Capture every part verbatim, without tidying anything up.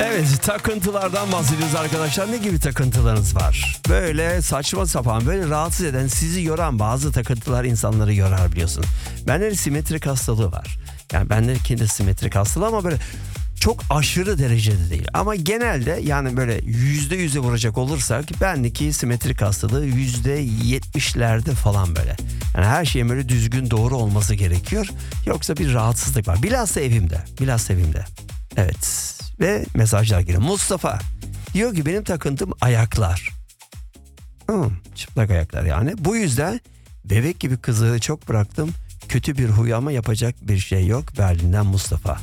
Evet, takıntılardan bahsediyoruz arkadaşlar. Ne gibi takıntılarınız var? Böyle saçma sapan, böyle rahatsız eden, sizi yoran bazı takıntılar insanları yorar biliyorsun. Bende simetrik hastalığı var. Yani bendeki simetrik hastalığı ama böyle çok aşırı derecede değil. Ama genelde yani böyle yüzde yüze vuracak olursak bendeki simetrik hastalığı yüzde yetmişlerde falan böyle. Yani her şeyin böyle düzgün doğru olması gerekiyor. Yoksa bir rahatsızlık var. Bilhassa evimde. Bilhassa evimde. Evet. Ve mesajlar geliyor. Mustafa diyor ki benim takıntım ayaklar. Hmm, çıplak ayaklar yani. Bu yüzden bebek gibi kızığı çok bıraktım. Kötü bir huy ama yapacak bir şey yok. Berlin'den Mustafa.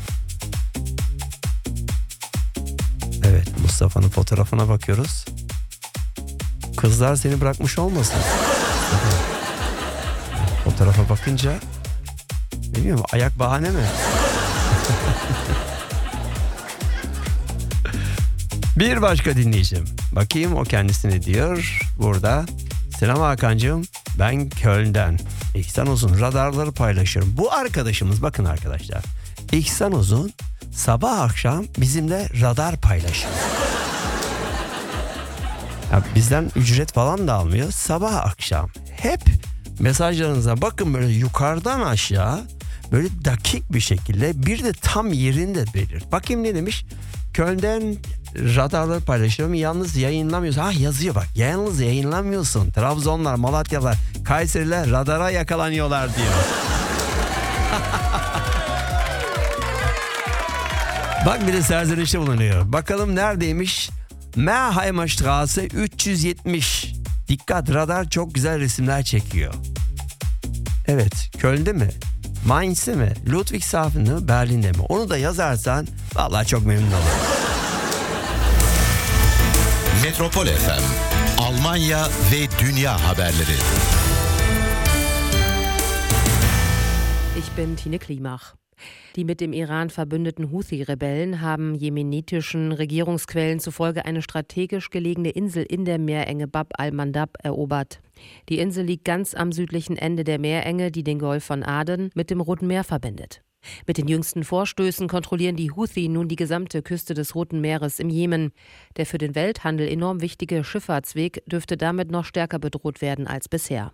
Evet, Mustafa'nın fotoğrafına bakıyoruz. Kızlar seni bırakmış olmasın? Fotoğrafa bakınca bilmiyorum, ayak bahane mi? Bir başka dinleyicim. Bakayım o kendisine diyor burada. Selam Hakan'cığım, ben Köln'den. İhsan Uzun, radarları paylaşıyorum. Bu arkadaşımız, bakın arkadaşlar. İhsan Uzun sabah akşam bizimle radar paylaşıyor. Ya bizden ücret falan da almıyor. Sabah akşam hep mesajlarınıza bakın, böyle yukarıdan aşağı böyle dakik bir şekilde, bir de tam yerinde belirt. Bakayım ne demiş? Köln'den radarları paylaşıyorum. Yalnız yayınlamıyorsun. Ha, yazıyor bak. Yalnız yayınlamıyorsun. Trabzonlar, Malatyalar, Kayseriler radara yakalanıyorlar diyor. Bak bir de serzenişte bulunuyor. Bakalım neredeymiş? Merheimer üç yüz yetmiş. Dikkat, radar çok güzel resimler çekiyor. Evet, Köln'de mi? Mainz'de mi? Ludwigshafen'de mi? Berlin'de mi? Onu da yazarsan vallahi çok memnun olurum. Metropol F M, Almanya ve dünya haberleri. Ich bin Tine Klimach. Die mit dem Iran verbündeten Houthi-Rebellen haben jemenitischen Regierungsquellen zufolge eine strategisch gelegene Insel in der Meerenge Bab al-Mandab erobert. Die Insel liegt ganz am südlichen Ende der Meerenge, die den Golf von Aden mit dem Roten Meer verbindet. Mit den jüngsten Vorstößen kontrollieren die Houthi nun die gesamte Küste des Roten Meeres im Jemen. Der für den Welthandel enorm wichtige Schifffahrtsweg dürfte damit noch stärker bedroht werden als bisher.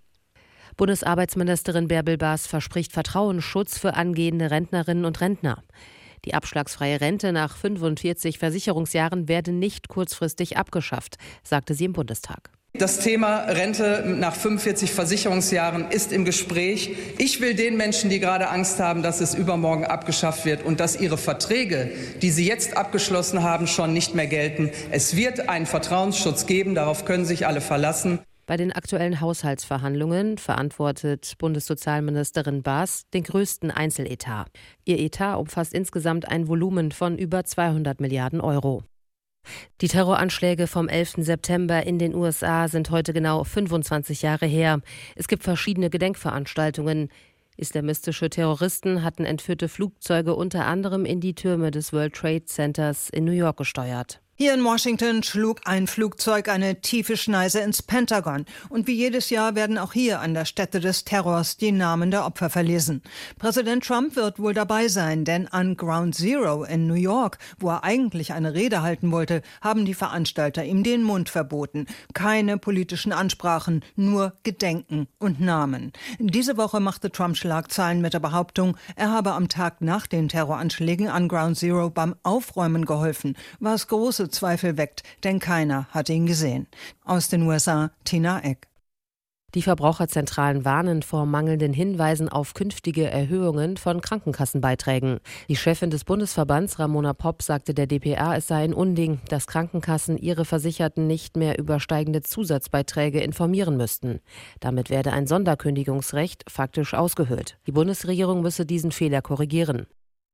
Bundesarbeitsministerin Bärbel Baas verspricht Vertrauensschutz für angehende Rentnerinnen und Rentner. Die abschlagsfreie Rente nach fünfundvierzig Versicherungsjahren werde nicht kurzfristig abgeschafft, sagte sie im Bundestag. Das Thema Rente nach fünfundvierzig Versicherungsjahren ist im Gespräch. Ich will den Menschen, die gerade Angst haben, dass es übermorgen abgeschafft wird und dass ihre Verträge, die sie jetzt abgeschlossen haben, schon nicht mehr gelten. Es wird einen Vertrauensschutz geben, darauf können sich alle verlassen. Bei den aktuellen Haushaltsverhandlungen verantwortet Bundessozialministerin Baas den größten Einzeletat. Ihr Etat umfasst insgesamt ein Volumen von über zweihundert Milliarden Euro. Die Terroranschläge vom elften September in den U S A sind heute genau fünfundzwanzig Jahre her. Es gibt verschiedene Gedenkveranstaltungen. Islamistische Terroristen hatten entführte Flugzeuge unter anderem in die Türme des World Trade Centers in New York gesteuert. Hier in Washington schlug ein Flugzeug eine tiefe Schneise ins Pentagon. Und wie jedes Jahr werden auch hier an der Stätte des Terrors die Namen der Opfer verlesen. Präsident Trump wird wohl dabei sein, denn an Ground Zero in New York, wo er eigentlich eine Rede halten wollte, haben die Veranstalter ihm den Mund verboten. Keine politischen Ansprachen, nur Gedenken und Namen. Diese Woche machte Trump Schlagzeilen mit der Behauptung, er habe am Tag nach den Terroranschlägen an Ground Zero beim Aufräumen geholfen, was große Zweifel weckt, denn keiner hat ihn gesehen. Aus den U S A, Tina Eck. Die Verbraucherzentralen warnen vor mangelnden Hinweisen auf künftige Erhöhungen von Krankenkassenbeiträgen. Die Chefin des Bundesverbands, Ramona Popp, sagte der D P A, es sei ein Unding, dass Krankenkassen ihre Versicherten nicht mehr über steigende Zusatzbeiträge informieren müssten. Damit werde ein Sonderkündigungsrecht faktisch ausgehöhlt. Die Bundesregierung müsse diesen Fehler korrigieren.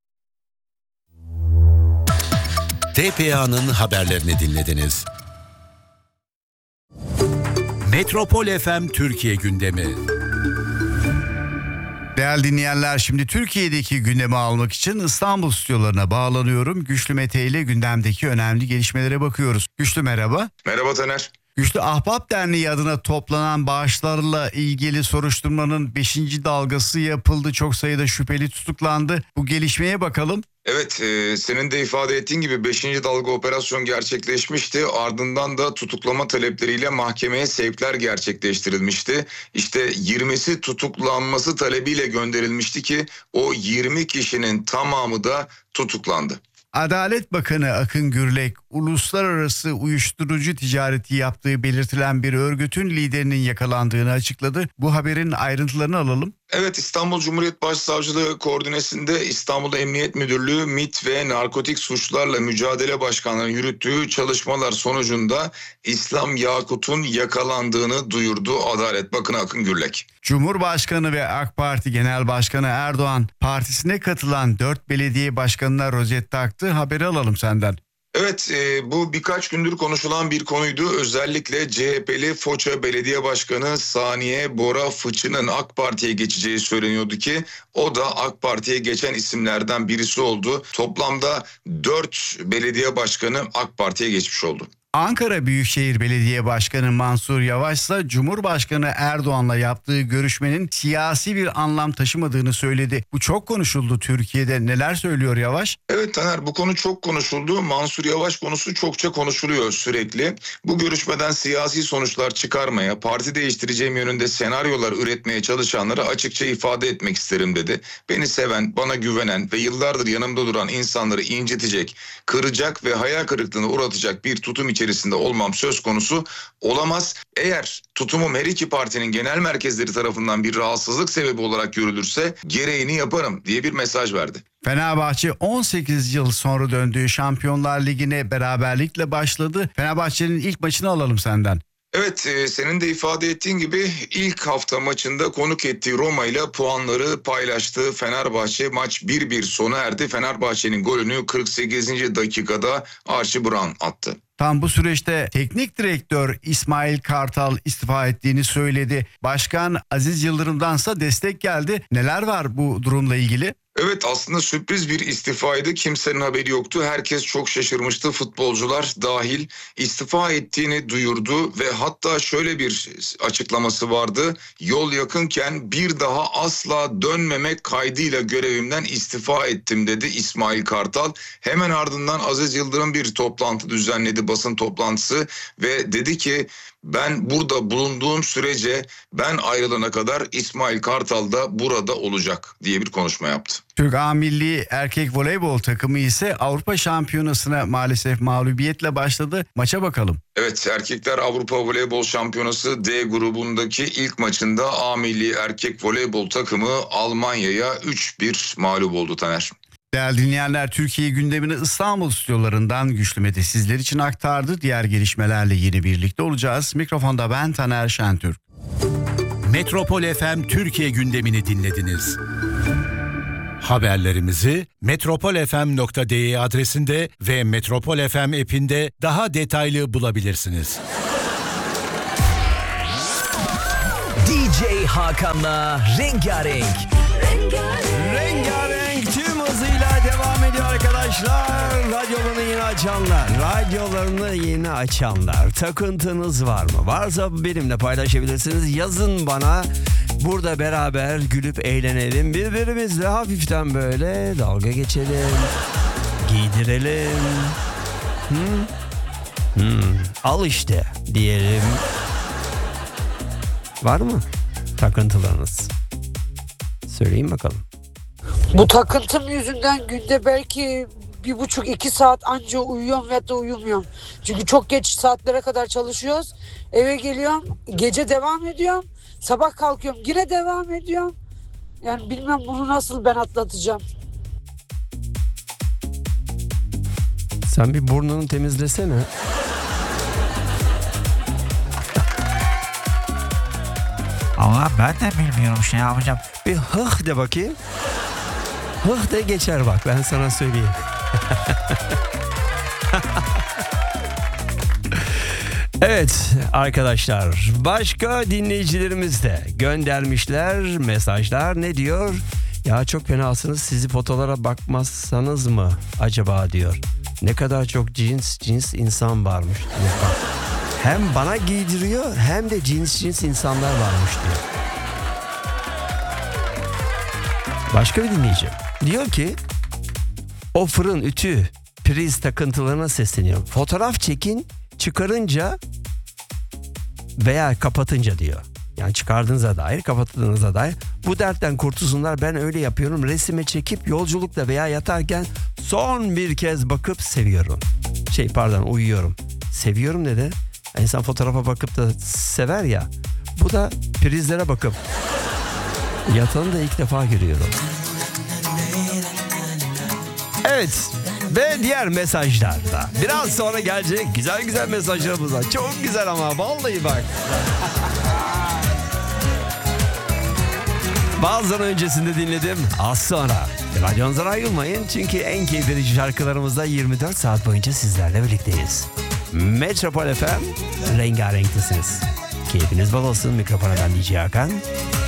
T P A'nın haberlerini dinlediniz. Metropol F M Türkiye gündemi. Değerli dinleyenler, şimdi Türkiye'deki gündemi almak için İstanbul stüdyolarına bağlanıyorum. Güçlü Mete ile gündemdeki önemli gelişmelere bakıyoruz. Güçlü merhaba. Merhaba Taner. Güçlü Ahbap Derneği adına toplanan bağışlarla ilgili soruşturmanın beşinci dalgası yapıldı. Çok sayıda şüpheli tutuklandı. Bu gelişmeye bakalım. Evet, e, senin de ifade ettiğin gibi beşinci dalga operasyon gerçekleşmişti. Ardından da tutuklama talepleriyle mahkemeye sevkler gerçekleştirilmişti. İşte yirmisi tutuklanması talebiyle gönderilmişti ki o yirmi kişinin tamamı da tutuklandı. Adalet Bakanı Akın Gürlek, uluslararası uyuşturucu ticareti yaptığı belirtilen bir örgütün liderinin yakalandığını açıkladı. Bu haberin ayrıntılarını alalım. Evet, İstanbul Cumhuriyet Başsavcılığı koordinesinde İstanbul Emniyet Müdürlüğü MİT ve Narkotik Suçlarla Mücadele Başkanlığı'nın yürüttüğü çalışmalar sonucunda İslam Yakut'un yakalandığını duyurdu Adalet Bakanı Akın Gürlek. Cumhurbaşkanı ve AK Parti Genel Başkanı Erdoğan partisine katılan dört belediye başkanına rozet taktı. Haberi alalım senden. Evet, e, bu birkaç gündür konuşulan bir konuydu. Özellikle C H P'li Foça Belediye Başkanı Saniye Bora Fıçı'nın AK Parti'ye geçeceği söyleniyordu ki o da AK Parti'ye geçen isimlerden birisi oldu. Toplamda dört belediye başkanı AK Parti'ye geçmiş oldu. Ankara Büyükşehir Belediye Başkanı Mansur Yavaş ise Cumhurbaşkanı Erdoğan'la yaptığı görüşmenin siyasi bir anlam taşımadığını söyledi. Bu çok konuşuldu Türkiye'de. Neler söylüyor Yavaş? Evet Taner, bu konu çok konuşuldu. Mansur Yavaş konusu çokça konuşuluyor sürekli. Bu görüşmeden siyasi sonuçlar çıkarmaya, parti değiştireceğim yönünde senaryolar üretmeye çalışanlara açıkça ifade etmek isterim dedi. Beni seven, bana güvenen ve yıllardır yanımda duran insanları incitecek, kıracak ve hayal kırıklığına uğratacak bir tutum içerisinde olmam söz konusu olamaz. Eğer tutumum her iki partinin genel merkezleri tarafından bir rahatsızlık sebebi olarak görülürse gereğini yaparım diye bir mesaj verdi. Fenerbahçe on sekiz yıl sonra döndüğü Şampiyonlar Ligi'ne beraberlikle başladı. Fenerbahçe'nin ilk maçını alalım senden. Evet, e, senin de ifade ettiğin gibi ilk hafta maçında konuk ettiği Roma ile puanları paylaştı. Fenerbahçe maç bir bir sona erdi. Fenerbahçe'nin golünü kırk sekizinci dakikada Archie Brown attı. Tam bu süreçte teknik direktör İsmail Kartal istifa ettiğini söyledi. Başkan Aziz Yıldırım'dansa destek geldi. Neler var bu durumla ilgili? Evet, aslında sürpriz bir istifaydı. Kimsenin haberi yoktu. Herkes çok şaşırmıştı. Futbolcular dahil istifa ettiğini duyurdu ve hatta şöyle bir açıklaması vardı. Yol yakınken bir daha asla dönmemek kaydıyla görevimden istifa ettim dedi İsmail Kartal. Hemen ardından Aziz Yıldırım bir toplantı düzenledi, basın toplantısı ve dedi ki ben burada bulunduğum sürece ben ayrılana kadar İsmail Kartal da burada olacak diye bir konuşma yaptı. Türk A Milli Erkek Voleybol takımı ise Avrupa Şampiyonası'na maalesef mağlubiyetle başladı. Maça bakalım. Evet, Erkekler Avrupa Voleybol Şampiyonası D grubundaki ilk maçında A Milli Erkek Voleybol takımı Almanya'ya üç bir mağlup oldu Taner. Değerli dinleyenler, Türkiye gündemini İstanbul stüdyolarından Güçlü Mete sizler için aktardı. Diğer gelişmelerle yeni birlikte olacağız. Mikrofonda ben Taner Şentürk. Metropol F M Türkiye gündemini dinlediniz. Haberlerimizi metropol f m nokta d e adresinde ve Metropol F M app'inde daha detaylı bulabilirsiniz. D J Hakan'la Rengarenk. Rengarenk tüm hızıyla devam ediyor arkadaşlar. Radyolarını yeni açanlar, radyolarını yeni açanlar. Takıntınız var mı? Varsa benimle paylaşabilirsiniz. Yazın bana. Burada beraber gülüp eğlenelim. Birbirimizle hafiften böyle dalga geçelim. Giydirelim. Hmm. Hmm. Al işte diyelim. Var mı takıntılarınız? Söyleyin bakalım. Bu takıntım yüzünden günde belki bir buçuk iki saat anca uyuyorum ve da uyumuyorum. Çünkü çok geç saatlere kadar çalışıyoruz. Eve geliyorum, gece devam ediyorum. Sabah kalkıyorum, yine devam ediyorum. Yani bilmem bunu nasıl ben atlatacağım. Sen bir burnunu temizlesene. Ama ben de bilmiyorum şey yapacağım. Bir hıh de bakayım. Hıh de geçer bak, ben sana söyleyeyim. Evet arkadaşlar, başka dinleyicilerimiz de göndermişler mesajlar. Ne diyor? Ya çok fenasınız, sizi fotolara bakmazsanız mı acaba diyor. Ne kadar çok cins cins insan varmış diyor. Bak. Hem bana giydiriyor hem de cins cins insanlar varmış diyor. Başka bir dinleyici diyor ki o fırın, ütü, priz takıntılarına sesleniyorum. Fotoğraf çekin, çıkarınca veya kapatınca diyor. Yani çıkardığınıza dair, kapattığınıza dair. Bu dertten kurtulsunlar, ben öyle yapıyorum. Resime çekip yolculukta veya yatarken son bir kez bakıp seviyorum. Şey pardon uyuyorum. Seviyorum dedi. İnsan fotoğrafa bakıp da sever ya. Bu da prizlere bakıp yatanı da ilk defa görüyorum. Evet. Ve diğer mesajlarda biraz sonra gelecek güzel güzel mesajlarımız var. Çok güzel ama vallahi bak. Bazıları öncesinde dinledim. Az sonra. Radyonuzdan ayrılmayın çünkü en keyif verici şarkılarımızda yirmi dört saat boyunca sizlerle birlikteyiz. Metropol F M rengarenktesiniz. Keyfiniz bol olsun. Mikrofona ben D J Hakan.